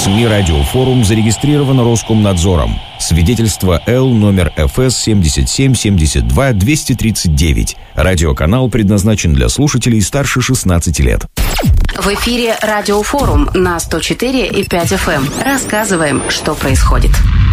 СМИ «Радиофорум» зарегистрировано Роскомнадзором. Свидетельство Л номер ФС 77-72-239. Радиоканал предназначен для слушателей старше 16 лет. В эфире «Радиофорум» на 104,5 FM. Рассказываем, что происходит.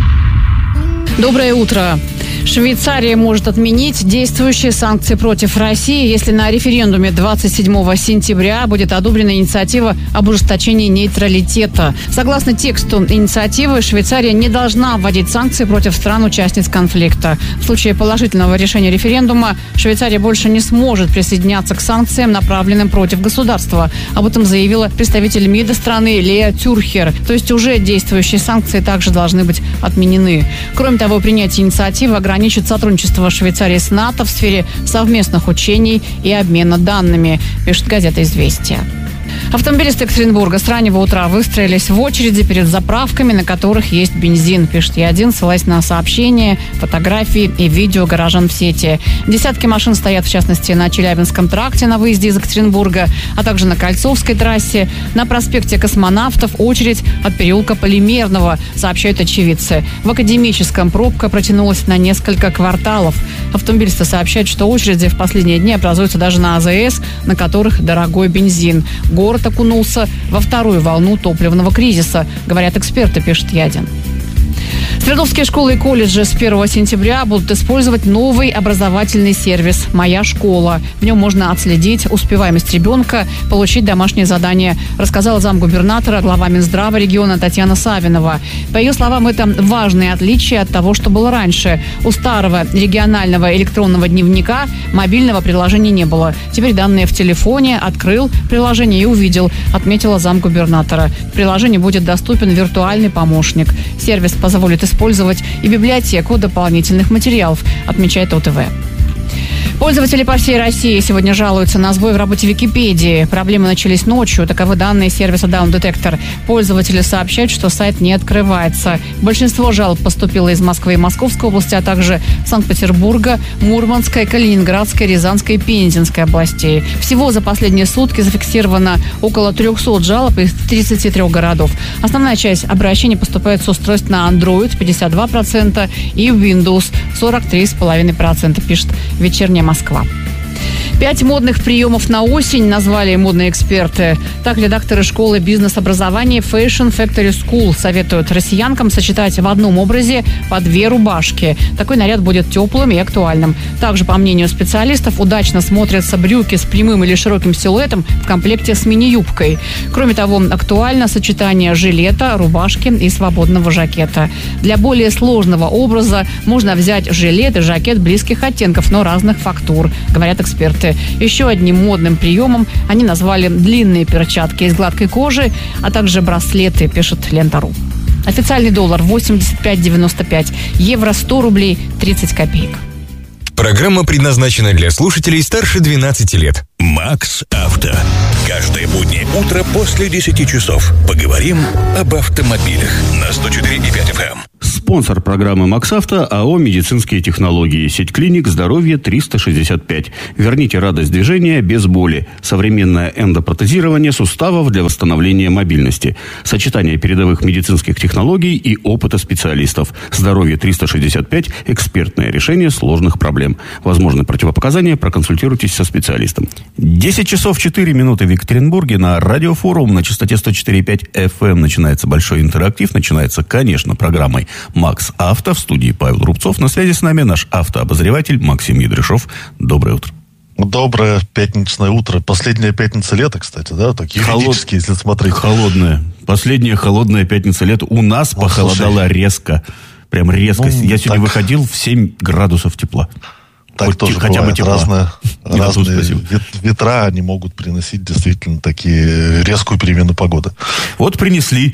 Доброе утро. Швейцария может отменить действующие санкции против России, если на референдуме 27 сентября будет одобрена инициатива об ужесточении нейтралитета. Согласно тексту инициативы, Швейцария не должна вводить санкции против стран-участниц конфликта. В случае положительного решения референдума Швейцария больше не сможет присоединяться к санкциям, направленным против государства. Об этом заявила представитель МИДа страны Леа Тюрхер. То есть уже действующие санкции также должны быть отменены. Кроме того, принятие инициативы ограничит сотрудничество Швейцарии с НАТО в сфере совместных учений и обмена данными, пишет газета «Известия». Автомобилисты Екатеринбурга с раннего утра выстроились в очереди перед заправками, на которых есть бензин, пишет Е1, ссылаясь на сообщения, фотографии и видео горожан в сети. Десятки машин стоят, в частности, на Челябинском тракте на выезде из Екатеринбурга, а также на Кольцовской трассе. На проспекте Космонавтов очередь от переулка Полимерного, сообщают очевидцы. В Академическом пробка протянулась на несколько кварталов. Автомобилисты сообщают, что очереди в последние дни образуются даже на АЗС, на которых дорогой бензин. Город окунулся во вторую волну топливного кризиса, говорят эксперты, пишет Ядин. Свердловские школы и колледжи с 1 сентября будут использовать новый образовательный сервис «Моя школа». В нем можно отследить успеваемость ребенка, получить домашние задания, рассказала замгубернатора, глава Минздрава региона Татьяна Савинова. По ее словам, это важное отличие от того, что было раньше. У старого регионального электронного дневника мобильного приложения не было. Теперь данные в телефоне, открыл приложение и увидел, отметила замгубернатора. В приложении будет доступен виртуальный помощник. Сервис позволит использовать и библиотеку дополнительных материалов, отмечает ОТВ. Пользователи по всей России сегодня жалуются на сбой в работе Википедии. Проблемы начались ночью. Таковы данные сервиса Down Detector. Пользователи сообщают, что сайт не открывается. Большинство жалоб поступило из Москвы и Московской области, а также Санкт-Петербурга, Мурманской, Калининградской, Рязанской и Пензенской областей. Всего за последние сутки зафиксировано около 300 жалоб из 33 городов. Основная часть обращений поступает с устройств на Android 52% и Windows 43,5%, пишет «Вечерняя Москва». 5 модных приемов на осень назвали модные эксперты. Так, редакторы школы бизнес-образования Fashion Factory School советуют россиянкам сочетать в одном образе по 2 рубашки. Такой наряд будет теплым и актуальным. Также, по мнению специалистов, удачно смотрятся брюки с прямым или широким силуэтом в комплекте с мини-юбкой. Кроме того, актуально сочетание жилета, рубашки и свободного жакета. Для более сложного образа можно взять жилет и жакет близких оттенков, но разных фактур, говорят эксперты. Еще одним модным приемом они назвали длинные перчатки из гладкой кожи, а также браслеты, пишет Лента.ру. Официальный доллар 85,95, евро 100 рублей 30 копеек. Программа предназначена для слушателей старше 12 лет. Макс Авто. Каждое буднее утро после 10 часов. Поговорим об автомобилях на 104,5 FM. Спонсор программы «Макс Авто» АО «Медицинские технологии». Сеть клиник «Здоровье 365». Верните радость движения без боли. Современное эндопротезирование суставов для восстановления мобильности. Сочетание передовых медицинских технологий и опыта специалистов. «Здоровье 365» – экспертное решение сложных проблем. Возможны противопоказания, проконсультируйтесь со специалистом. 10 часов 4 минуты в Екатеринбурге. На радиофорум на частоте 104,5 FM начинается большой интерактив. Начинается, конечно, программой «Макс Авто». В студии Павел Рубцов. На связи с нами наш автообозреватель Максим Ядрышов. Доброе утро. Доброе пятничное утро. Последняя пятница лета, кстати, да? Так юридически, если смотреть. Холодная. Последняя холодная пятница лета. У нас похолодало резко. Прям резко. Я сегодня выходил в 7 градусов тепла. Так хоть тоже хотя бы тепла. Разные ветра, они могут приносить действительно такие резкую перемену погоды. Вот принесли.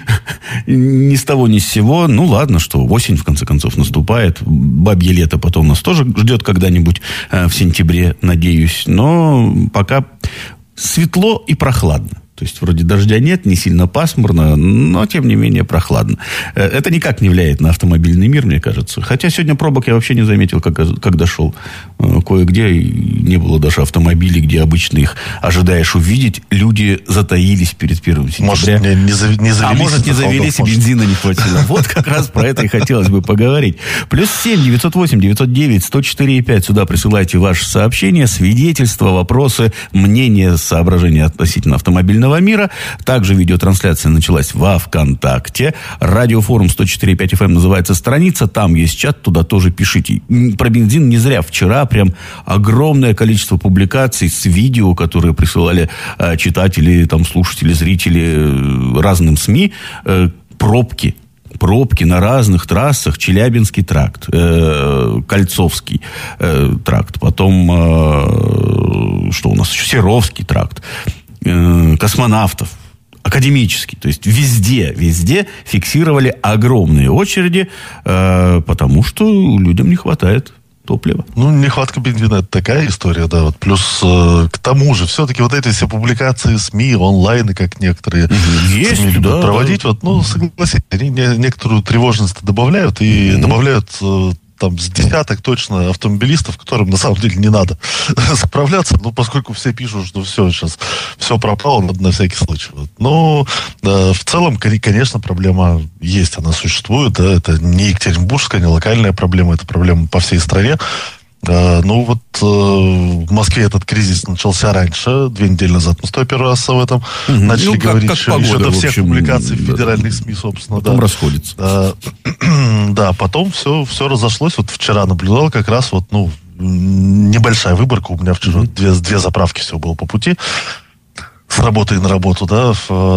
Ни с того, ни с сего. Ну ладно, что осень в конце концов наступает. Бабье лето потом нас тоже ждет когда-нибудь в сентябре, надеюсь. Но пока светло и прохладно. То есть, вроде дождя нет, не сильно пасмурно, но, тем не менее, прохладно. Это никак не влияет на автомобильный мир, мне кажется. Хотя сегодня пробок я вообще не заметил, когда шел. Кое-где не было даже автомобилей, где обычно их ожидаешь увидеть. Люди затаились перед 1 сентября. Может, не завелись. А может, не завелись, и бензина не хватило. Вот как раз про это и хотелось бы поговорить. +7 908 909 104 5. Сюда присылайте ваши сообщения, свидетельства, вопросы, мнения, соображения относительно автомобильного мира. Также видеотрансляция началась во ВКонтакте. Радиофорум 104.5 FM называется страница. Там есть чат, туда тоже пишите. Про бензин не зря. Вчера прям огромное количество публикаций с видео, которые присылали читатели, там, слушатели, зрители разным СМИ. Пробки на разных трассах. Челябинский тракт, Кольцовский тракт, потом что у нас еще? Серовский тракт, Космонавтов, Академический. То есть везде фиксировали огромные очереди, потому что людям не хватает топлива. Нехватка бензина — это такая история, да. Вот плюс к тому же, все-таки вот эти все публикации СМИ, онлайны, как некоторые СМИ любят проводить, согласитесь, они некоторую тревожность добавляют, и добавляют там с десяток точно автомобилистов, которым на самом деле не надо справляться, поскольку все пишут, что все, сейчас все пропало, надо на всякий случай. Но в целом, конечно, проблема есть, она существует, да, это не екатеринбургская, не локальная проблема, это проблема по всей стране. В Москве этот кризис начался раньше, 2 недели назад. Мы с тобой первый раз об этом начали говорить. Как погода, еще до всех публикаций в федеральных СМИ, собственно. Потом расходится. Да, потом все разошлось. Вот вчера наблюдал как раз небольшая выборка. У меня вчера две заправки всего было по пути. С работы и на работу, да.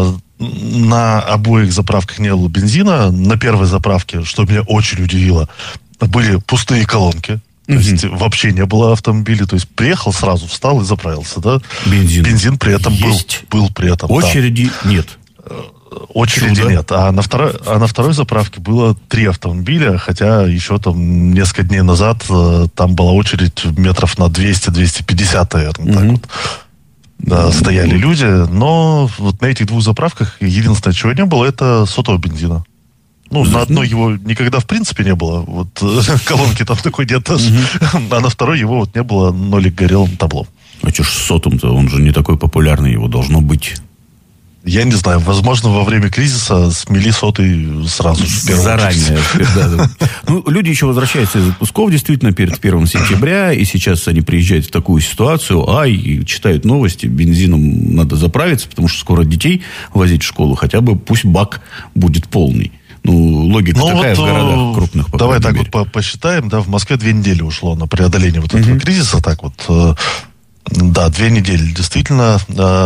На обоих заправках не было бензина. На первой заправке, что меня очень удивило, были пустые колонки. То есть вообще не было автомобиля. То есть приехал, сразу встал и заправился, да? Бензин при этом был при этом. Очереди нет. Очереди нет. А на второй заправке было 3 автомобиля, хотя еще там несколько дней назад там была очередь метров на 200-250, наверное, так вот. Да, стояли люди. Но вот на этих 2 заправках единственное, чего не было, это сотового бензина. На одной его никогда в принципе не было. Вот колонки там такой нет даже. А на второй его не было, нолик горел на табло. А что ж с сотом-то? Он же не такой популярный, его должно быть. Я не знаю, возможно, во время кризиса смели сотый сразу же. Заранее. Люди еще возвращаются из отпусков, действительно, перед 1 сентября, и сейчас они приезжают в такую ситуацию, и читают новости, бензином надо заправиться, потому что скоро детей возить в школу, хотя бы пусть бак будет полный. Логика такая в городах крупных. Давай так посчитаем, да, в Москве 2 недели ушло на преодоление вот этого кризиса, так вот. Да, 2 недели, действительно.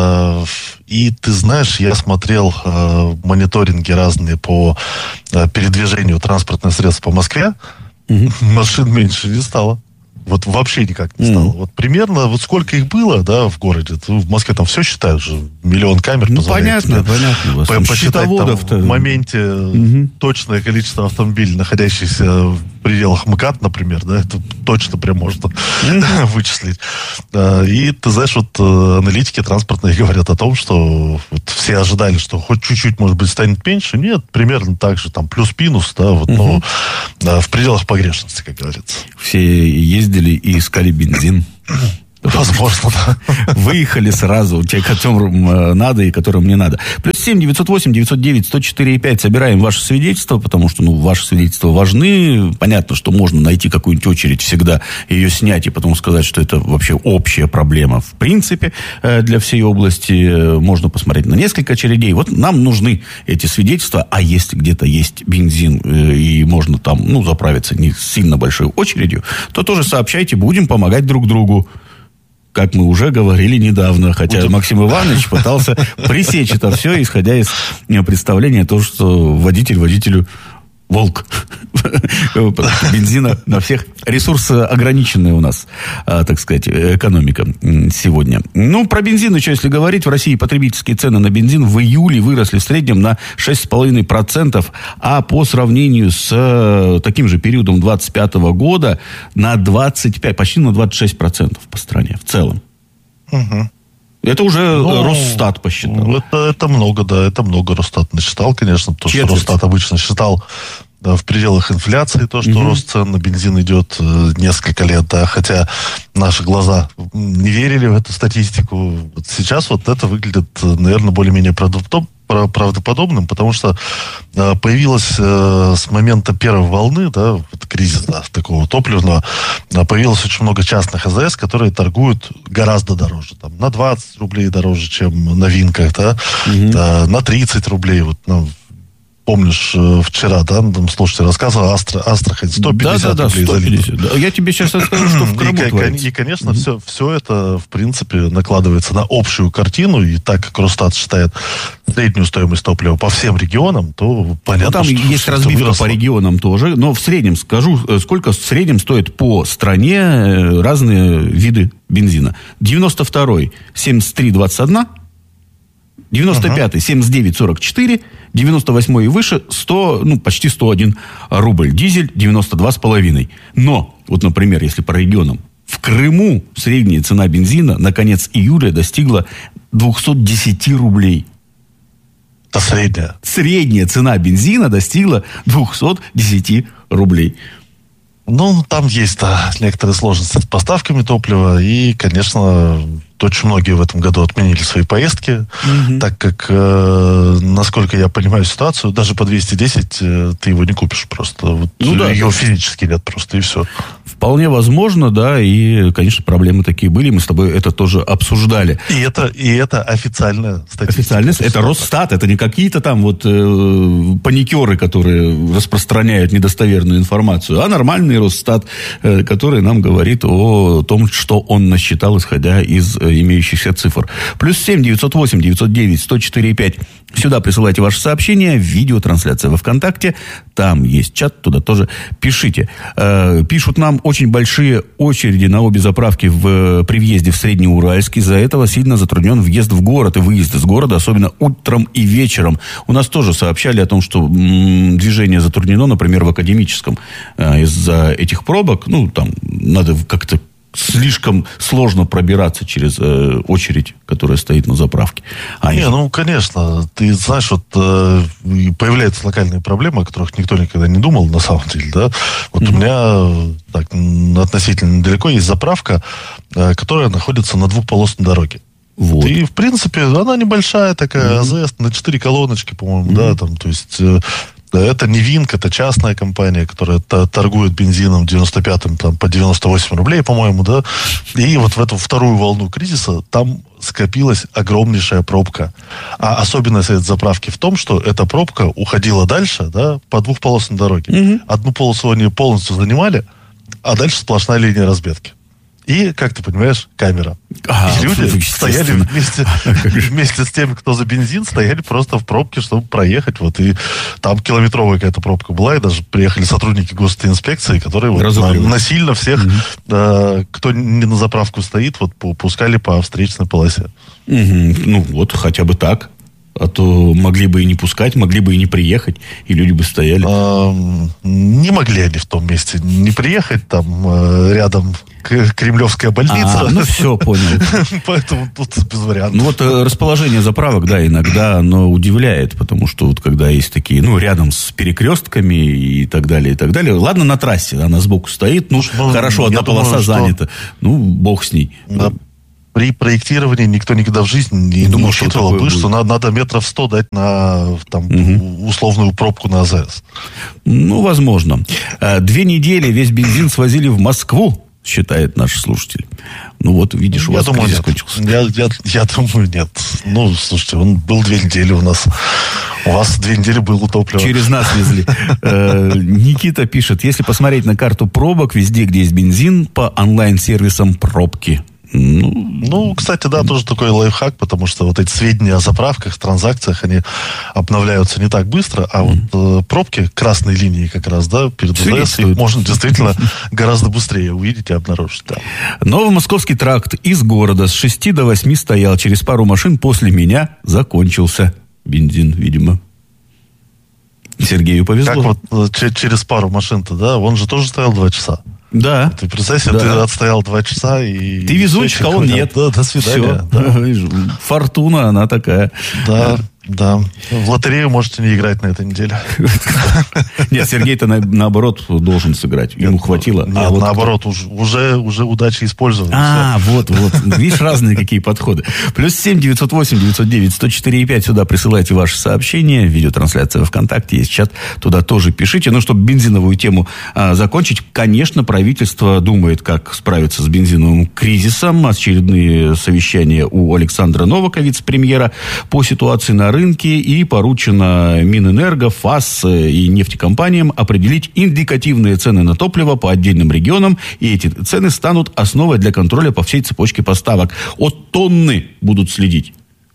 И ты знаешь, я смотрел мониторинги разные по передвижению транспортных средств по Москве. Машин меньше не стало. Вот вообще никак не стало. Вот примерно, вот сколько их было, да, в городе. В Москве там все считают же. 1 миллион камер позволяет. Понятно. Посчитать там в моменте точное количество автомобилей, находящихся в пределах МКАД, например, да, это точно прям можно вычислить. И ты знаешь, вот аналитики транспортные говорят о том, что вот все ожидали, что хоть чуть-чуть, может быть, станет меньше. Нет, примерно так же, там, плюс-минус, да, вот, но в пределах погрешности, как говорится. Все ездили и искали бензин. Возможно, да. Выехали сразу, те, которым надо и которым не надо. +7 908 909 104 5. Собираем ваши свидетельства, потому что, ваши свидетельства важны. Понятно, что можно найти какую-нибудь очередь всегда, ее снять и потом сказать, что это вообще общая проблема. В принципе, для всей области можно посмотреть на несколько очередей. Вот нам нужны эти свидетельства, а если где-то есть бензин и можно там, заправиться не сильно большой очередью, то тоже сообщайте, будем помогать друг другу. Как мы уже говорили недавно, хотя Максим Иванович пытался пресечь это все, исходя из представления того, что водителю волк. Бензина на всех. Ресурсы ограниченные у нас, так сказать, экономика сегодня. Про бензин еще, если говорить, в России потребительские цены на бензин в июле выросли в среднем на 6,5%, а по сравнению с таким же периодом 2025 года на 25, почти на 26% по стране в целом. Это уже Росстат посчитал. Это много, да, это много Росстат насчитал, конечно, потому что Росстат обычно считал в пределах инфляции то, что рост цен на бензин идет несколько лет, да, хотя наши глаза не верили в эту статистику. Вот сейчас вот это выглядит, наверное, более-менее правдоподобным, потому что появилась с момента первой волны, да, кризиса такого топливного, появилось очень много частных АЗС, которые торгуют гораздо дороже, там, на 20 рублей дороже, чем на Винках, да, на 30 рублей, вот, помнишь, вчера, да, там слушатель рассказывал, Астрахань 150 рублей 150, за литр. Да. Я тебе сейчас расскажу, что в Крыму творится. И, конечно, все это, в принципе, накладывается на общую картину, и так как Росстат считает среднюю стоимость топлива по всем регионам, то понятно, там что есть разбивка по регионам тоже, но в среднем скажу, сколько в среднем стоит по стране разные виды бензина. 92-й 73,21, 95-й 79,44, 98-й и выше 100, почти 101 рубль. Дизель 92,5. Но, вот, например, если по регионам, в Крыму средняя цена бензина на конец июля достигла 210 рублей. Это средняя. Средняя цена бензина достигла 210 рублей. Там есть, да, некоторые сложности с поставками топлива, и, конечно, очень многие в этом году отменили свои поездки, так как, насколько я понимаю ситуацию, даже по 210 ты его не купишь просто. Его физически нет просто, и все. Вполне возможно, да, и, конечно, проблемы такие были, мы с тобой это тоже обсуждали. И это официальная статистика. Официальная, это Росстат, это не какие-то там паникеры, которые распространяют недостоверную информацию, а нормальный Росстат, который нам говорит о том, что он насчитал, исходя из имеющихся цифр. +7 908 909 104 5. Сюда присылайте ваши сообщения, видеотрансляция во ВКонтакте, там есть чат, туда тоже пишите. Пишут нам очень большие очереди на обе заправки при въезде в Среднеуральск. Из-за этого сильно затруднен въезд в город и выезд из города, особенно утром и вечером. У нас тоже сообщали о том, что движение затруднено, например, в Академическом, из-за этих пробок. Там надо как-то слишком сложно пробираться через очередь, которая стоит на заправке. Конечно. Ты знаешь, появляются локальные проблемы, о которых никто никогда не думал, на самом деле, да. У меня относительно недалеко есть заправка, которая находится на двухполосной дороге. Вот. И, в принципе, она небольшая такая, АЗС, на 4 колоночки, по-моему, да, там, то есть... Это не Винк, это частная компания, которая торгует бензином 95-м там, по 98 рублей, по-моему, да. И вот в эту вторую волну кризиса там скопилась огромнейшая пробка. А особенность этой заправки в том, что эта пробка уходила дальше, да, по двухполосной дороге. Одну полосу они полностью занимали, а дальше сплошная линия разбедки. И, как ты понимаешь, камера. И люди стояли вместе с теми, кто за бензин, стояли просто в пробке, чтобы проехать. И там километровая какая-то пробка была, и даже приехали сотрудники госинспекции, которые насильно всех, кто не на заправку стоит, пускали по встречной полосе. Хотя бы так. А то могли бы и не пускать, могли бы и не приехать, и люди бы стояли. Не могли они в том месте не приехать, там рядом Кремлевская больница. Все, понял. Поэтому тут без вариантов. Расположение заправок, да, иногда оно удивляет, потому что когда есть такие, рядом с перекрестками и так далее, и так далее. Ладно, на трассе, она сбоку стоит, хорошо, одна полоса занята, бог с ней. При проектировании никто никогда в жизни не учитывал бы, что надо метров 100 дать на условную пробку на АЗС. Возможно. 2 недели весь бензин свозили в Москву, считает наш слушатель. Видишь, у вас кризис кончился. Я думаю, нет. Слушайте, он был 2 недели у нас. У вас 2 недели было топливо. Через нас везли. Никита пишет, если посмотреть на карту пробок, везде, где есть бензин, по онлайн-сервисам пробки. Кстати, да, тоже такой лайфхак, потому что эти сведения о заправках, транзакциях, они обновляются не так быстро, а пробки, красные линии как раз, да, перед АЗС, их можно действительно гораздо быстрее увидеть и обнаружить. Да. Новомосковский тракт из города с 6 до 8 стоял, через пару машин после меня закончился бензин, видимо. Сергею повезло. Как через пару машин-то, да, он же тоже стоял 2 часа. Да. Ты представь себе, ты отстоял 2 часа и... Ты везунчик, а он нет. Да, до свидания. Да. Фортуна, она такая. Да. В лотерею можете не играть на этой неделе. Нет, Сергей-то наоборот должен сыграть. Ему хватило. Нет, наоборот, уже удача использована. Вот. Видишь, разные какие подходы. +7 908 909 104,5. Сюда присылайте ваши сообщения. Видеотрансляция во ВКонтакте есть чат. Туда тоже пишите. Ну, чтобы бензиновую тему закончить, конечно, правительство думает, как справиться с бензиновым кризисом. Очередные совещания у Александра Новака, вице-премьера, по ситуации на рынке, и поручено Минэнерго, ФАС и нефтекомпаниям определить индикативные цены на топливо по отдельным регионам, и эти цены станут основой для контроля по всей цепочке поставок. От тонны будут следить.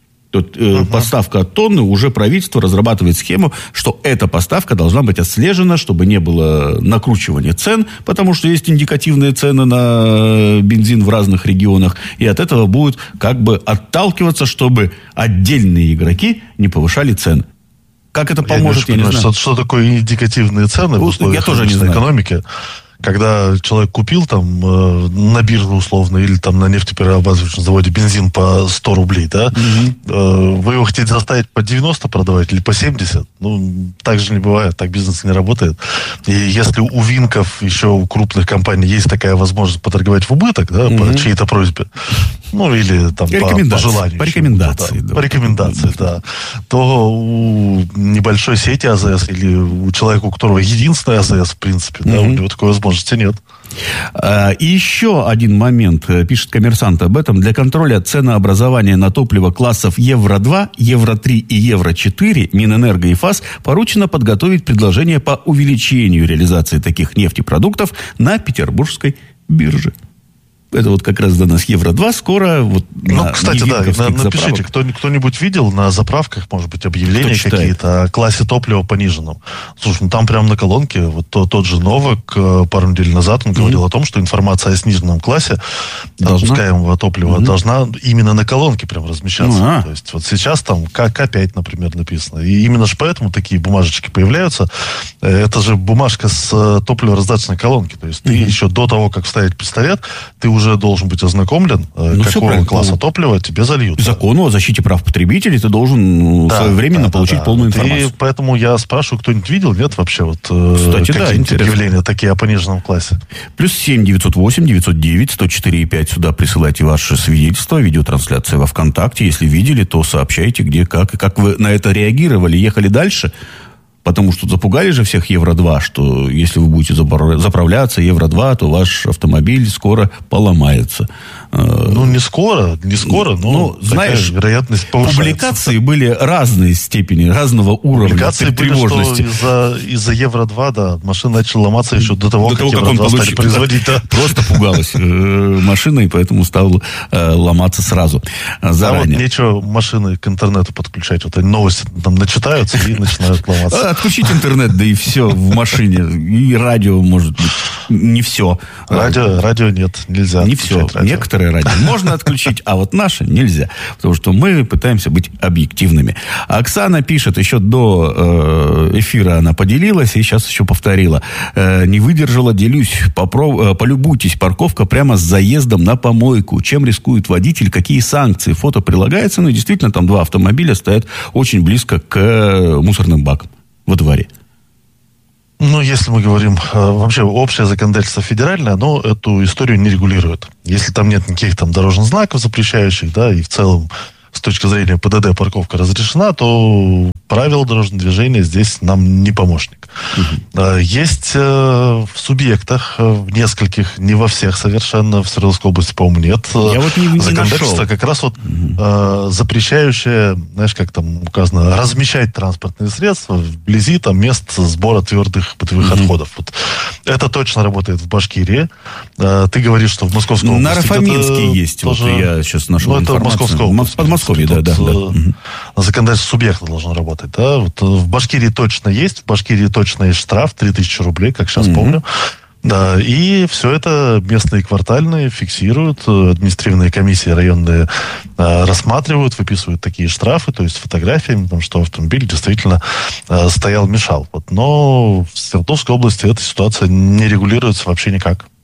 Поставка от тонны, уже правительство разрабатывает схему, что эта поставка должна быть отслежена, чтобы не было накручивания цен, потому что есть индикативные цены на бензин в разных регионах, и от этого будет как бы отталкиваться, чтобы отдельные игроки не повышали цены. Как это поможет, я не знаю. Что такое индикативные цены в условиях экономики? Когда человек купил там на бирже условно или там на нефтеперерабатывающем заводе бензин по 100 рублей, да, вы его хотите заставить по 90 продавать или по 70? Ну, так же не бывает, так бизнес не работает. И если у Винков, еще у крупных компаний есть такая возможность поторговать в убыток, да, по чьей-то просьбе, ну, или там по желанию. По рекомендации. По рекомендации, да. То у небольшой сети АЗС или у человека, у которого единственная АЗС, в принципе, да, у него такой возможности нет. И еще один момент, пишет «Коммерсант» об этом. Для контроля ценообразования на топливо классов Евро-2, Евро-3 и Евро-4 Минэнерго и ФАС поручено подготовить предложение по увеличению реализации таких нефтепродуктов на петербургской бирже. Это вот как раз до нас Евро-2 скоро. Вот кстати, напишите, кто-нибудь видел на заправках, может быть, объявления какие-то о классе топлива пониженном? Слушай, там прямо на колонке, вот тот же Новак пару недель назад он говорил о том, что информация о сниженном классе допускаемого топлива должна именно на колонке прям размещаться. То есть вот сейчас там К5, например, написано. И именно же поэтому такие бумажечки появляются. Это же бумажка с топливораздаточной колонки. То есть ты еще до того, как вставить пистолет, ты уже должен быть ознакомлен, какого класса топлива тебе зальют. Закону о защите прав потребителей ты должен своевременно получить полную информацию. И поэтому я спрашиваю, кто-нибудь видел, нет вообще вот какие-нибудь объявления такие о пониженном классе? +7 908 909 104,5. Сюда присылайте ваши свидетельства, видеотрансляция во ВКонтакте. Если видели, то сообщайте, где, как, и как вы на это реагировали, ехали дальше. Потому что запугали же всех Евро-2, что если вы будете заправляться Евро-2, то ваш автомобиль скоро поломается. Ну, не скоро, но знаешь, вероятность повышается. Публикации были разной степени, разного уровня публикации тревожности. Были, что из-за Евро-2, да, машина начала ломаться еще до того, как Евро-2 стали производить. Да. Просто пугалась машина, и поэтому стала ломаться сразу, заранее. А вот нечего машины к интернету подключать. Вот они новости там начитаются и начинают ломаться. Отключить интернет, да и все в машине. И радио, может быть, не все. Радио нет, нельзя. Не все. Некоторые радио можно отключить, а вот наше нельзя. Потому что мы пытаемся быть объективными. Оксана пишет, еще до эфира она поделилась и сейчас еще повторила. Не выдержала, делюсь. Полюбуйтесь, парковка прямо с заездом на помойку. Чем рискует водитель, какие санкции? Фото прилагается. Ну и действительно, там 2 автомобиля стоят очень близко к мусорным бакам во дворе. Ну, если мы говорим, вообще общее законодательство федеральное, оно эту историю не регулирует. Если там нет никаких там дорожных знаков запрещающих, да, и в целом с точки зрения ПДД парковка разрешена, то правила дорожного движения здесь нам не помощник. Есть в субъектах, в нескольких, не во всех совершенно, в Свердловской области, по-моему, нет. Я вот не законодательство нашел. Как раз вот запрещающее, знаешь, как там указано, размещать транспортные средства вблизи там мест сбора твердых бытовых отходов. Вот. Это точно работает в Башкирии. Ты говоришь, что в Московской области... На Рафаминске есть. Тоже... Вот я сейчас нашел информацию. Это Московская область. Подмосковье, да. Законодательство субъекта должно работать, да. Вот в Башкирии точно есть. В Башкирии точно есть штраф 3000 рублей, как сейчас помню. Да, и все это местные квартальные фиксируют, административные комиссии районные рассматривают, выписывают такие штрафы, то есть фотографиями, потому что автомобиль действительно стоял, мешал. Вот. Но в Свердловской области эта ситуация не регулируется вообще никак.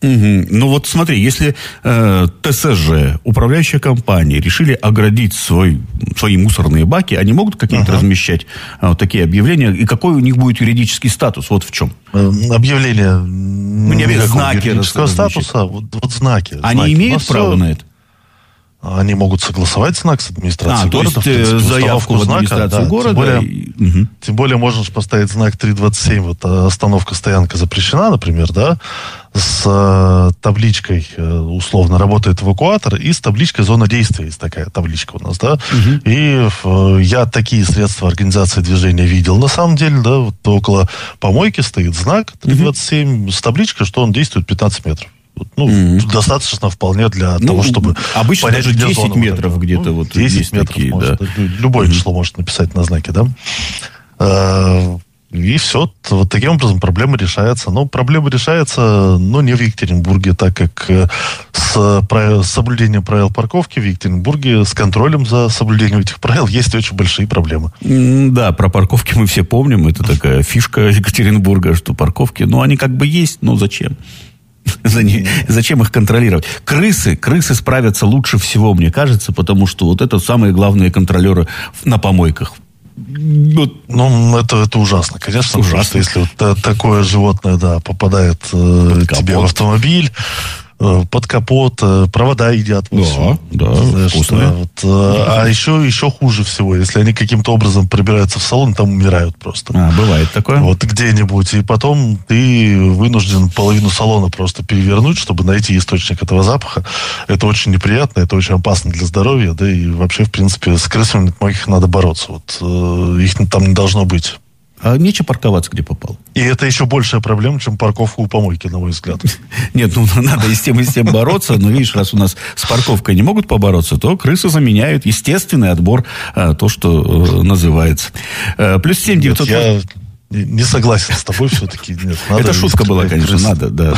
Ну вот смотри, если ТСЖ, управляющая компания, решили оградить свои мусорные баки, они могут какие-то размещать такие объявления? И какой у них будет юридический статус? Вот в чем? Объявление... не без знаки юридического статуса, вот знаки. Они знаки. Имеют право на это? Они могут согласовать знак с администрацией города. То есть заявку в администрацию города. Тем более можно поставить знак 327, вот остановка-стоянка запрещена, например, да, с табличкой, условно, работает эвакуатор, и с табличкой «Зона действия». Есть такая табличка у нас, да. И я такие средства организации движения видел. На самом деле, да, вот около помойки стоит знак 327 с табличкой, что он действует 15 метров. Достаточно вполне для того, чтобы... Обычно понять, даже 10 метров где-то вот 10 есть метров такие, может, да. Любое число может написать на знаке, да. И все. Вот таким образом проблема решается. Но проблема решается, не в Екатеринбурге, так как с соблюдением правил парковки в Екатеринбурге, с контролем за соблюдением этих правил есть очень большие проблемы. Да, про парковки мы все помним. Это такая фишка Екатеринбурга, что парковки, они как бы есть, но зачем? Зачем их контролировать? Крысы справятся лучше всего, мне кажется, потому что вот это самые главные контролеры на помойках. Это ужасно, конечно. Ужасно. Если вот такое животное, попадает к тебе в автомобиль, под капот, провода едят. Да, вкусные. А еще хуже всего, если они каким-то образом пробираются в салон, там умирают просто. Бывает такое. Вот где-нибудь. И потом ты вынужден половину салона просто перевернуть, чтобы найти источник этого запаха. Это очень неприятно, это очень опасно для здоровья, да, и вообще, в принципе, с крысами на помойках надо бороться. Их там не должно быть. А нечего парковаться, где попало. И это еще большая проблема, чем парковка у помойки, на мой взгляд. Нет, надо и с тем бороться. Но видишь, раз у нас с парковкой не могут побороться, то крысы заменяют естественный отбор, то, что называется. +7 900... Я не согласен с тобой все-таки. Нет, это шутка была, конечно, надо, да.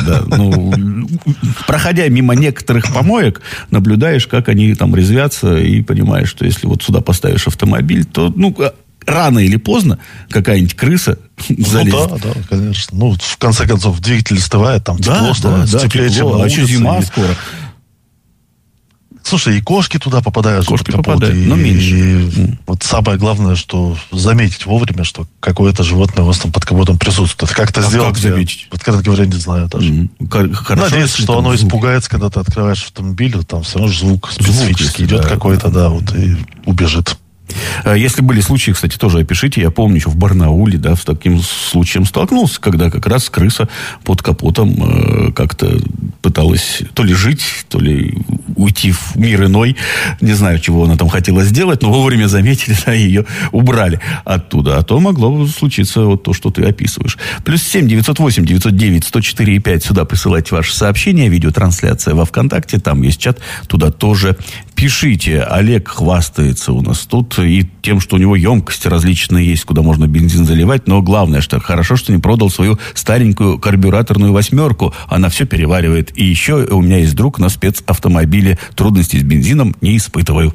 Проходя мимо некоторых помоек, наблюдаешь, как они там резвятся, и понимаешь, что если вот сюда поставишь автомобиль, то, рано или поздно какая-нибудь крыса залезет. Да, конечно. В конце концов, двигатель остывает, там тепло становится, теплее, чем на улице. Зима скоро. Слушай, и кошки туда попадают. Кошки попадают, но меньше. И вот самое главное, что заметить вовремя, что какое-то животное у вас там под капотом присутствует. Как это сделать? Как заметить? Откровенно говоря, не знаю даже. Надеюсь, что оно испугается, когда ты открываешь автомобиль, там все равно звук специфический идет какой-то, и убежит. Если были случаи, кстати, тоже опишите. Я помню, еще в Барнауле, с таким случаем столкнулся, когда как раз крыса под капотом как-то пыталась то ли жить, то ли уйти в мир иной. Не знаю, чего она там хотела сделать, но вовремя заметили, и ее убрали оттуда. А то могло случиться вот то, что ты описываешь. +7 908 909 104 5. Сюда присылайте ваши сообщения. Видеотрансляция во ВКонтакте. Там есть чат. Туда тоже пишите. Олег хвастается у нас тут и тем, что у него емкости различные есть, куда можно бензин заливать. Но главное, что хорошо, что не продал свою старенькую карбюраторную 8. Она все переваривает. И еще у меня есть друг на спецавтомобиле. Трудностей с бензином не испытываю.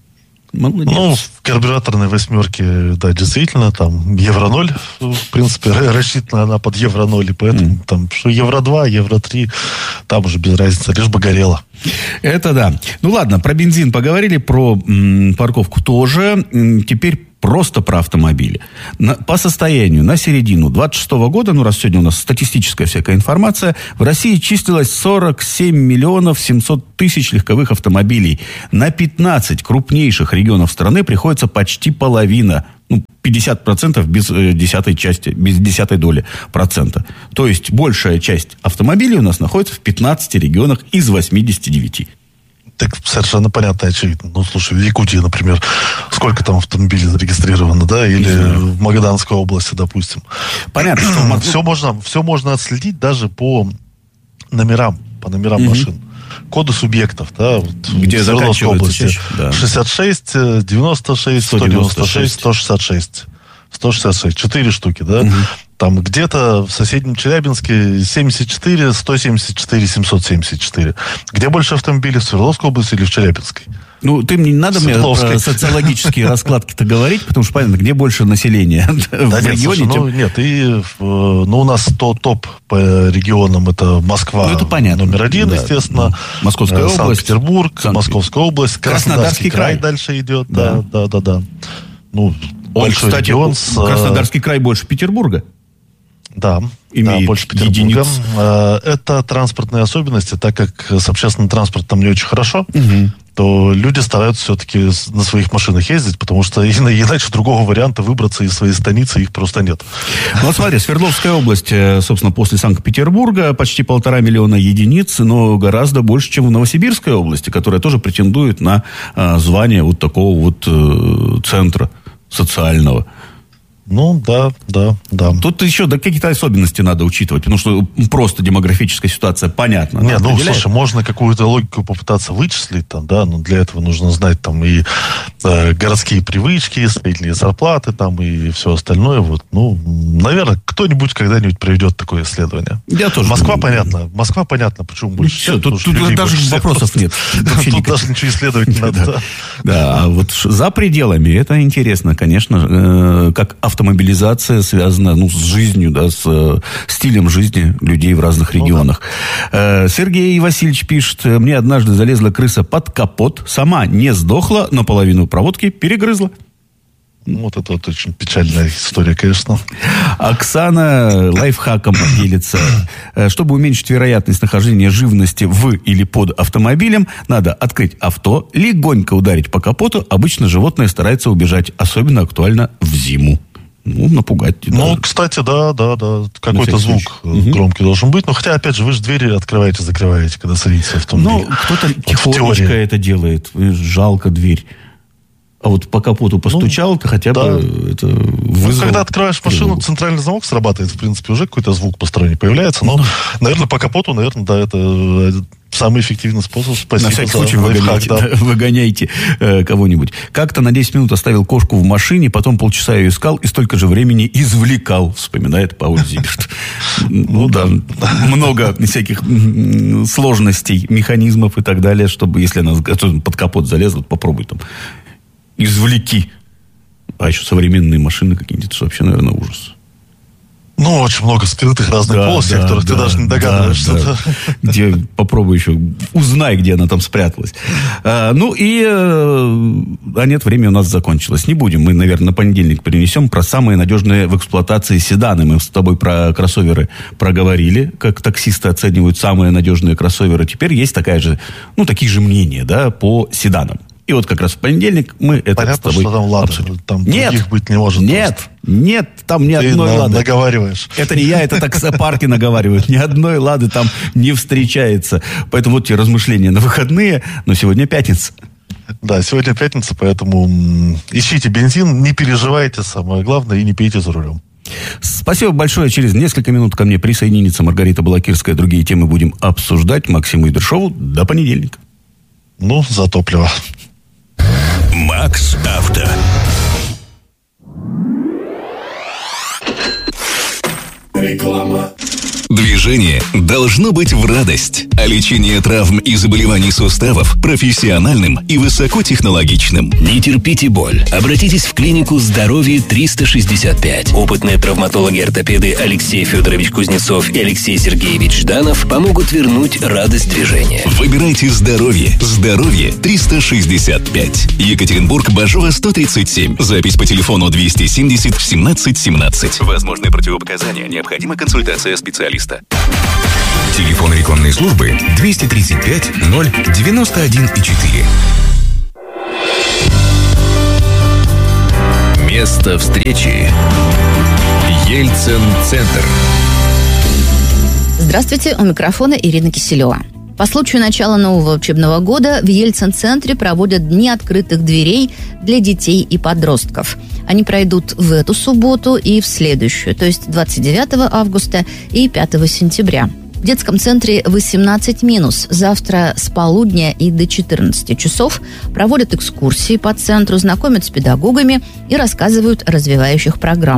В карбюраторной 8, да, действительно, там Евро-0, в принципе, рассчитана она под Евро-0, и поэтому там что Евро-2, Евро-3, там уже без разницы, лишь бы горело. Это да. Ладно, про бензин поговорили, про парковку тоже. Теперь просто про автомобили. По состоянию на середину 26 года, раз сегодня у нас статистическая всякая информация, в России числилось 47 миллионов 700 тысяч легковых автомобилей. На 15 крупнейших регионов страны приходится почти половина. 50% без десятой доли процента. То есть большая часть автомобилей у нас находится в 15 регионах из 89. Так совершенно понятно, очевидно. Слушай, в Якутии, например, сколько там автомобилей зарегистрировано, да? Или в Магаданской области, допустим. Понятно, что... Все можно отследить даже по номерам машин. Коды субъектов, да? Где заканчивается чаще? 66, 96, 196, 166. 166. 4 штуки, да? Там где-то в соседнем Челябинске 74, 174, 774. Где больше автомобилей, в Свердловской области или в Челябинской? Ну, ты мне не надо мне про социологические раскладки-то говорить, потому что, понятно, где больше населения в регионе. У нас топ по регионам это Москва, номер 1, естественно. Московская область. Санкт-Петербург, Московская область, Краснодарский край дальше идет. Да. Ну, большой регион. Краснодарский край больше Петербурга. Да, больше Петербурга. Это транспортные особенности, так как с общественным транспортом не очень хорошо, то люди стараются все-таки на своих машинах ездить, потому что иначе другого варианта выбраться из своей станицы их просто нет. Ну, смотри, Свердловская область, собственно, после Санкт-Петербурга почти 1,5 миллиона единиц, но гораздо больше, чем в Новосибирской области, которая тоже претендует на звание вот такого вот центра социального. Ну, да. Тут еще какие-то особенности надо учитывать, потому что просто демографическая ситуация понятна. Нет, слушай, можно какую-то логику попытаться вычислить, но для этого нужно знать и городские привычки, и средние зарплаты, и все остальное. Наверное, кто-нибудь когда-нибудь проведет такое исследование. Я тоже Москва понятно, почему больше всех. Тут даже вопросов нет. Тут даже ничего исследовать не надо. Да, а вот за пределами, это интересно, конечно, как автомобилизация связана с жизнью, с стилем жизни людей в разных регионах. Сергей Васильевич пишет: мне однажды залезла крыса под капот, сама не сдохла, но половину проводки перегрызла. Вот это вот очень печальная история, конечно. Оксана лайфхаком делится. Чтобы уменьшить вероятность нахождения живности в или под автомобилем, надо открыть авто, легонько ударить по капоту. Обычно животное старается убежать. Особенно актуально в зиму. Напугать. Кстати, да. Какой-то звук громкий должен быть. Но хотя, опять же, вы же двери открываете, закрываете, когда садитесь в автомобиль. Кто-то тихонечко это делает. Жалко дверь. А вот по капоту постучал, ты хотя бы это вызвал. Когда открываешь машину, центральный замок срабатывает, в принципе, уже какой-то звук посторонний появляется. Но, наверное, по капоту, это самый эффективный способ. Спасибо. На всякий случай выгоняйте кого-нибудь. Как-то на 10 минут оставил кошку в машине, потом полчаса ее искал и столько же времени извлекал, вспоминает Пауль Зиберт. Много всяких сложностей, механизмов и так далее, чтобы, если она под капот залезла, попробуй там извлеки. А еще современные машины какие-нибудь, это вообще, наверное, ужас. Очень много скрытых разных полостей, о которых ты даже не догадываешься. Где попробуй еще, узнай, где она там спряталась. А нет, время у нас закончилось. Не будем, мы, наверное, на понедельник перенесем про самые надежные в эксплуатации седаны. Мы с тобой про кроссоверы проговорили, как таксисты оценивают самые надежные кроссоверы. Теперь есть такие же мнения, по седанам. И вот как раз в понедельник мы это понятно, с тобой что там лады, там других быть не может. Нет, там ни одной лады. Ты наговариваешь. Это не я, это таксопарки наговаривают. Ни одной лады там не встречается. Поэтому вот те размышления на выходные, но сегодня пятница. Да, сегодня пятница, поэтому ищите бензин, не переживайте, самое главное, и не пейте за рулем. Спасибо большое. Через несколько минут ко мне присоединится Маргарита Балакирская. Другие темы будем обсуждать. Максиму Идершову. До понедельника. За топливо. Макс Авто. Реклама. Движение должно быть в радость, а лечение травм и заболеваний суставов профессиональным и высокотехнологичным. Не терпите боль. Обратитесь в клинику «Здоровье 365». Опытные травматологи-ортопеды Алексей Федорович Кузнецов и Алексей Сергеевич Жданов помогут вернуть радость движения. Выбирайте здоровье. Здоровье 365. Екатеринбург, Бажова, 137. Запись по телефону 270 17 17. Возможны противопоказания. Необходима консультация специалиста. Телефон рекламной службы 235 091 4. Место встречи. Ельцин-центр. Здравствуйте, у микрофона Ирина Киселева. По случаю начала нового учебного года в Ельцин-центре проводят Дни открытых дверей для детей и подростков. Они пройдут в эту субботу и в следующую, то есть 29 августа и 5 сентября. В детском центре 18-. Завтра с полудня и до 14 часов проводят экскурсии по центру, знакомят с педагогами и рассказывают о развивающих программах.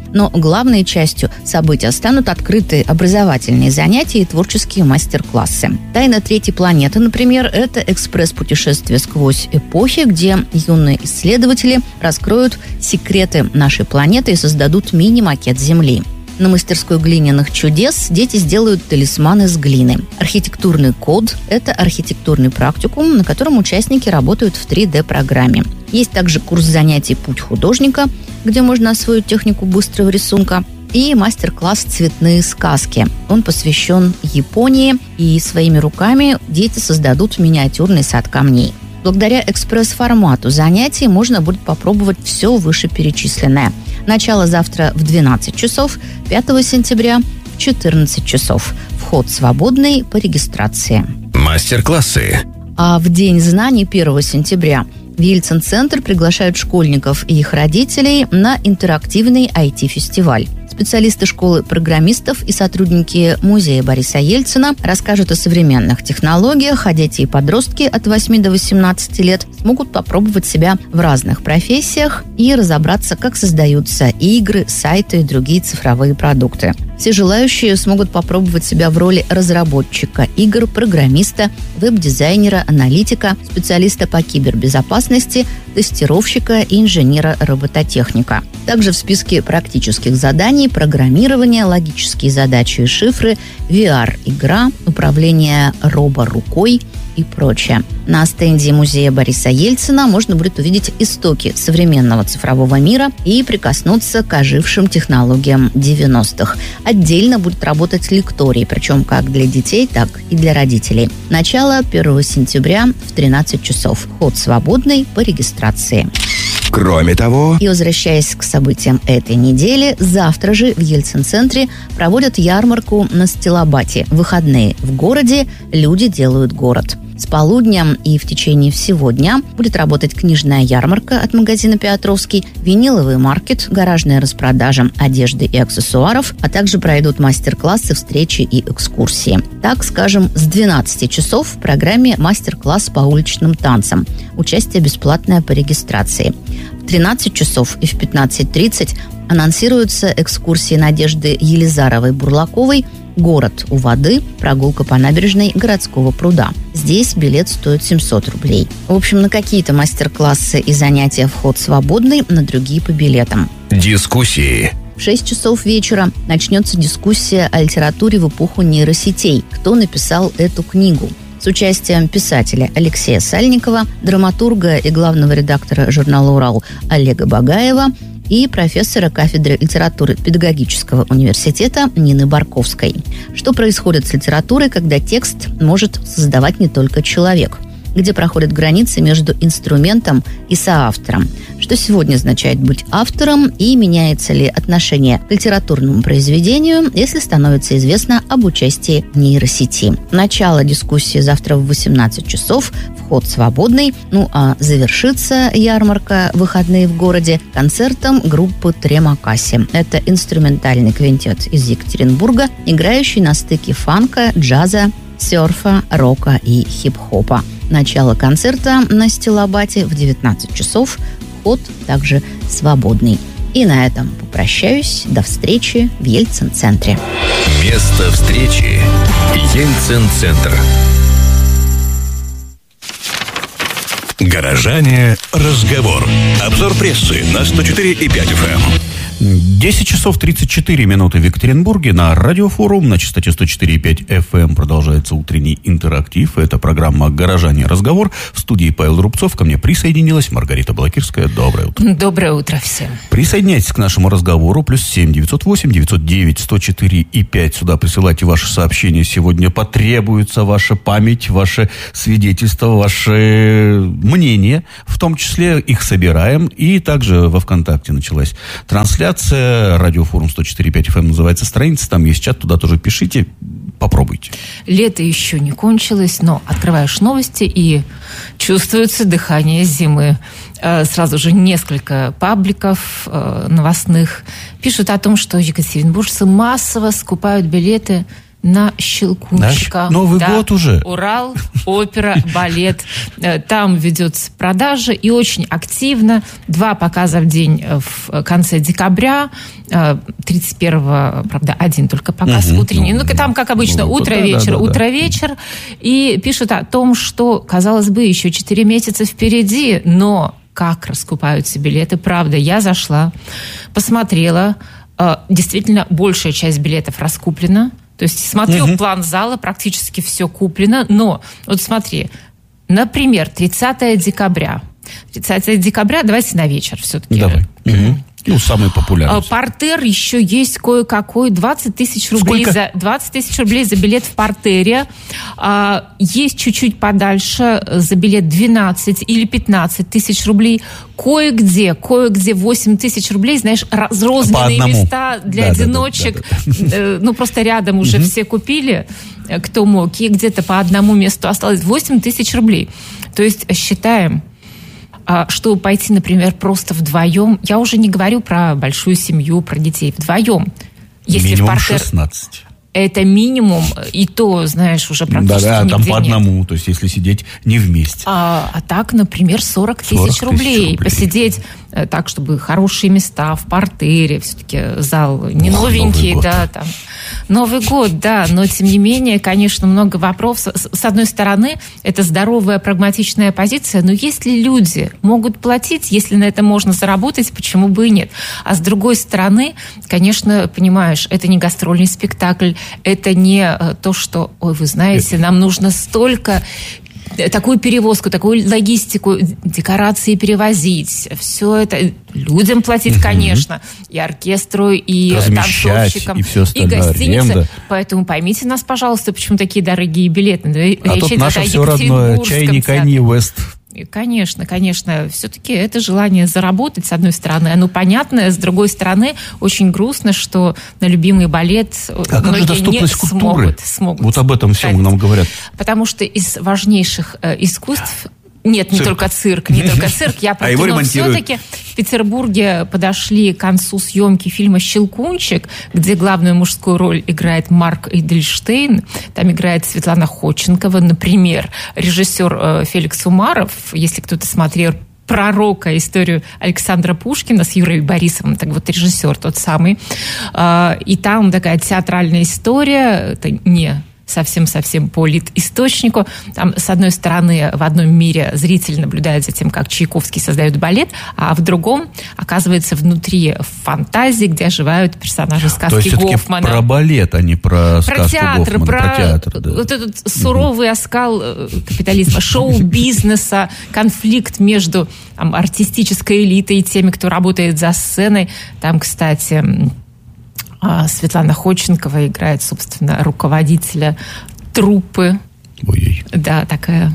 Но главной частью события станут открытые образовательные занятия и творческие мастер-классы. «Тайна третьей планеты», например, это экспресс-путешествие сквозь эпохи, где юные исследователи раскроют секреты нашей планеты и создадут мини-макет Земли. На мастерской глиняных чудес дети сделают талисман из глины. Архитектурный код – это архитектурный практикум, на котором участники работают в 3D-программе. Есть также курс занятий «Путь художника», где можно освоить технику быстрого рисунка, и мастер-класс «Цветные сказки». Он посвящен Японии, и своими руками дети создадут миниатюрный сад камней. Благодаря экспресс-формату занятий можно будет попробовать все вышеперечисленное. Начало завтра в 12 часов, 5 сентября в 14 часов. Вход свободный по регистрации. Мастер-классы. А в День знаний 1 сентября в Ельцин-центр приглашают школьников и их родителей на интерактивный IT-фестиваль. Специалисты школы программистов и сотрудники музея Бориса Ельцина расскажут о современных технологиях, а дети и подростки от 8 до 18 лет смогут попробовать себя в разных профессиях и разобраться, как создаются игры, сайты и другие цифровые продукты. Все желающие смогут попробовать себя в роли разработчика игр, программиста, веб-дизайнера, аналитика, специалиста по кибербезопасности, тестировщика и инженера-робототехника. Также в списке практических заданий программирование, логические задачи и шифры, VR-игра, управление роборукой и прочее. На стенде музея Бориса Ельцина можно будет увидеть истоки современного цифрового мира и прикоснуться к ожившим технологиям 90-х. Отдельно будет работать лекторий, причем как для детей, так и для родителей. Начало 1 сентября в 13 часов. Вход свободный по регистрации. Кроме того... И возвращаясь к событиям этой недели, завтра же в Ельцин-центре проводят ярмарку на Стилобате. В выходные в городе люди делают город. С полудня и в течение всего дня будет работать книжная ярмарка от магазина «Петровский», виниловый маркет, гаражная распродажа одежды и аксессуаров, а также пройдут мастер-классы, встречи и экскурсии. Так, скажем, с 12 часов в программе мастер-класс по уличным танцам. Участие бесплатное по регистрации. В 13 часов и в 15:30 анонсируются экскурсии Надежды Елизаровой-Бурлаковой «Город у воды. Прогулка по набережной городского пруда». Здесь билет стоит 700 рублей. В общем, на какие-то мастер-классы и занятия вход свободный, на другие по билетам. Дискуссии. В 6 часов вечера начнется дискуссия о литературе в эпоху нейросетей. Кто написал эту книгу? С участием писателя Алексея Сальникова, драматурга и главного редактора журнала «Урал» Олега Багаева и профессора кафедры литературы Педагогического университета Нины Барковской. Что происходит с литературой, когда текст может создавать не только человек? Где проходят границы между инструментом и соавтором? Что сегодня означает быть автором и меняется ли отношение к литературному произведению, если становится известно об участии в нейросети? Начало дискуссии завтра в 18 часов, вход свободный, а завершится ярмарка «Выходные в городе» концертом группы Тремакаси. Это инструментальный квинтет из Екатеринбурга, играющий на стыке фанка, джаза, серфа, рока и хип-хопа. Начало концерта на Стилобате в 19 часов. Вход также свободный. И на этом попрощаюсь. До встречи в Ельцин-центре. Место встречи. Ельцин-центр. Горожане. Разговор. Обзор прессы на 104,5 FM. 10 часов 34 минуты в Екатеринбурге. На радиофорум на частоте 104,5 FM продолжается утренний интерактив. Это программа «Горожане. Разговор». В студии Павел Рубцов. Ко мне присоединилась Маргарита Балакирская. Доброе утро. Доброе утро всем. Присоединяйтесь к нашему разговору. +7 908 909 104,5. Сюда присылайте ваши сообщения. Сегодня потребуется ваша память, ваше свидетельство, ваше мнение. В том числе их собираем. И также во ВКонтакте началась трансляция. Радиофорум 104,5 FM называется страница. Там есть чат, туда тоже пишите. Попробуйте. Лето еще не кончилось, но открываешь новости и чувствуется дыхание зимы. Сразу же несколько пабликов новостных пишут о том, что екатеринбуржцы массово скупают билеты на Щелкунчика. Новый год уже. Урал, опера, балет. Там ведется продажа и очень активно. 2 показа в день в конце декабря. 31-го, правда, 1 только показ утренний. Ну, там, как обычно, утро-вечер, утро-вечер. И пишут о том, что, казалось бы, еще 4 месяца впереди, но как раскупаются билеты. Правда, я зашла, посмотрела. Действительно, большая часть билетов раскуплена. То есть смотрю план зала, практически все куплено. Но вот смотри, например, 30 декабря. 30 декабря, давайте на вечер все-таки. Давай. Ну, самый популярный. Партер еще есть кое-какой. 20 тысяч рублей, 20 тысяч рублей за билет в партере. Есть чуть-чуть подальше за билет 12 или 15 тысяч рублей. Кое-где 8 тысяч рублей, знаешь, разрозненные места для одиночек. Ну, просто рядом уже все купили, кто мог. И где-то по одному месту осталось 8 тысяч рублей. То есть считаем, что пойти, например, просто вдвоем. Я уже не говорю про большую семью, про детей. Вдвоем. Если минимум в партер, 16. Это минимум, и то, знаешь, уже практически Да, там нигде по одному, то есть если сидеть не вместе. А так, например, 40 тысяч рублей. Посидеть так, чтобы хорошие места в партере. Все-таки зал не новенький, да, там. Новый год, да, но тем не менее, конечно, много вопросов. С одной стороны, это здоровая, прагматичная позиция, но если люди могут платить, если на это можно заработать, почему бы и нет? А с другой стороны, конечно, понимаешь, это не гастрольный спектакль, это не то, что, ой, вы знаете, нам нужно столько... такую перевозку, такую логистику, декорации перевозить, все это людям платить, конечно, и оркестру, и танцовщикам, и все остальное, и гостинице. Аренда. Поэтому поймите нас, пожалуйста, почему такие дорогие билеты. А тут наше все родное, чай Канье Уэст. Конечно, конечно. Все-таки это желание заработать, с одной стороны, оно понятное, с другой стороны, очень грустно, что на любимый балет многие не смогут. Вот об этом всем нам говорят. Потому что из важнейших искусств... Нет, не только цирк. Я про кино. Все-таки в Петербурге подошли к концу съемки фильма «Щелкунчик», где главную мужскую роль играет Марк Эдельштейн. Там играет Светлана Ходченкова, например. Режиссер Феликс Умаров, если кто-то смотрел «Пророка», историю Александра Пушкина с Юрием Борисовым, так вот режиссер тот самый. И там такая театральная история, это не... совсем по литисточнику. Там, с одной стороны, в одном мире зритель наблюдает за тем, как Чайковский создает балет, а в другом оказывается внутри фантазии, где оживают персонажи сказки Гофмана. То есть все-таки про балет, а не про сказку театр, Гофмана. Про театр, да. Вот этот суровый оскал капитализма, шоу-бизнеса, конфликт между артистической элитой и теми, кто работает за сценой. Там, кстати... Светлана Ходченкова играет, собственно, руководителя труппы. Ой-ой. Да, такая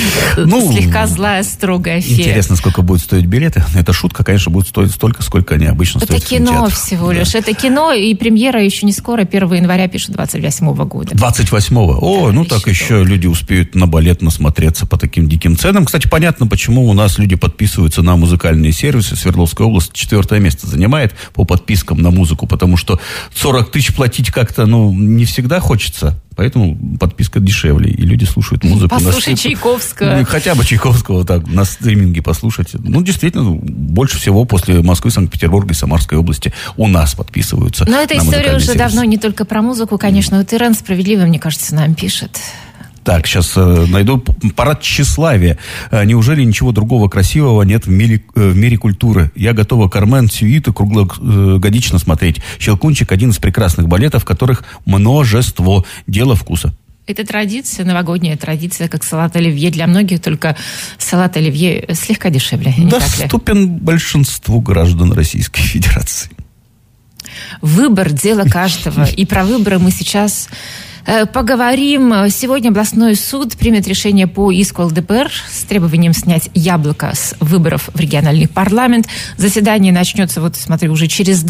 слегка злая, строгая фея. Интересно, сколько будет стоить билеты. Эта шутка, конечно, будет стоить столько, сколько они обычно стоят в кинотеатрах. Это кино всего лишь. Это кино, и премьера еще не скоро. 1 января пишут 28-го года. 28-го? О, ну так еще люди успеют на балет насмотреться по таким диким ценам. Кстати, понятно, почему у нас люди подписываются на музыкальные сервисы. Свердловская область 4-е место занимает по подпискам на музыку, потому что 40 тысяч платить как-то, не всегда хочется. Поэтому подписка дешевле, и люди слушают музыку. Послушай Чайковского. Хотя бы Чайковского так на стриминге послушать. Действительно, больше всего после Москвы, Санкт-Петербурга и Самарской области у нас подписываются. Но эта история уже давно не только про музыку, конечно. Вот Ирен справедливо, мне кажется, нам пишет. Так, сейчас найду парад тщеславия. Неужели ничего другого красивого нет в мире культуры? Я готова Кармен Сюиту круглогодично смотреть. «Щелкунчик» — один из прекрасных балетов, которых множество. Дело вкуса. Это традиция, новогодняя традиция, как салат оливье. Для многих только салат оливье слегка дешевле. Доступен большинству граждан Российской Федерации. Выбор – дело каждого. И про выборы мы сейчас... поговорим. Сегодня областной суд примет решение по иску ЛДПР с требованием снять яблоко с выборов в региональный парламент. Заседание начнется, смотрю, уже через